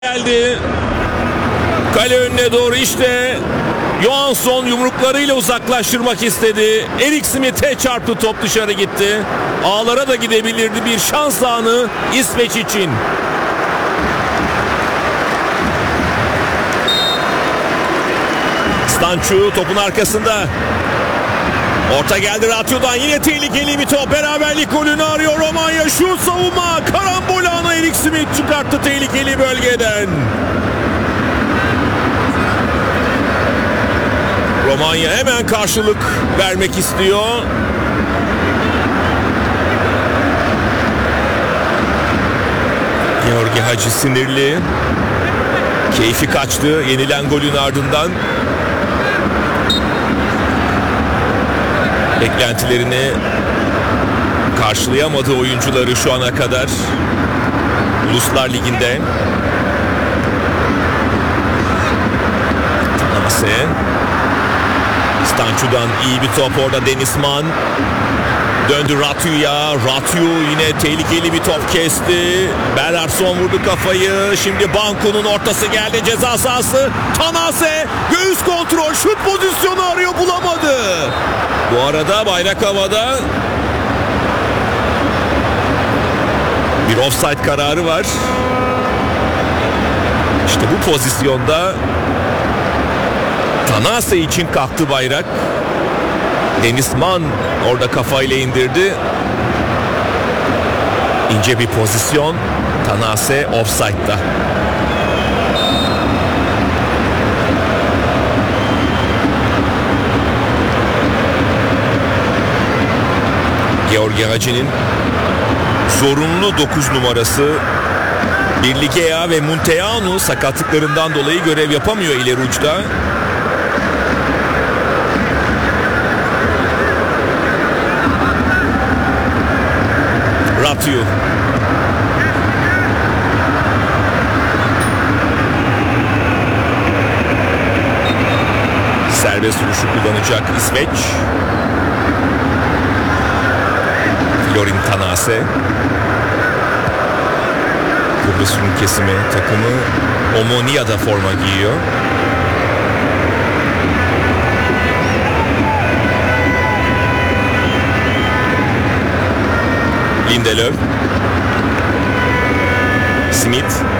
geldi. Kale önüne doğru işte Johansson yumruklarıyla uzaklaştırmak istedi. Erik Smith'e çarptı, top dışarı gitti. Ağlara da gidebilirdi, bir şans anı İsveç için. Stancu topun arkasında. Orta geldi Ratyu'dan, yine tehlikeli bir top. Beraberlik golünü arıyor Romanya. Şut, savunma, karambol anı, Erik Smith çıkarttı tehlikeli bölgeden. Romanya hemen karşılık vermek istiyor. Georgi Hacı sinirli. Keyfi kaçtı yenilen golün ardından. Beklentilerini karşılayamadı oyuncuları şu ana kadar Uluslar Ligi'nde. Tanase. Stancu'dan iyi bir top orada, Denizman. Döndü Ratyu'ya. Ratyu yine tehlikeli bir top kesti. Bernhardsson vurdu kafayı. Şimdi Banku'nun ortası geldi, ceza sahası. Tanase göğüs kontrol, şut pozisyonu arıyor, bulamadı. Bu arada bayrak havada. Bir offside kararı var. İşte bu pozisyonda Tanase için kalktı bayrak. Denizman orada kafayla indirdi. İnce bir pozisyon. Tanase offside'da. Georgi Hacı'nın zorunlu 9 numarası Birlikea ve Munteanu sakatlıklarından dolayı görev yapamıyor ileri uçta. Ratyu. Serbest vuruşu kullanacak İsveç. Florin Tanase. Kıbrıs Rum kesimi takımı Omonia'da forma giyiyor. Lindelöf. Smith.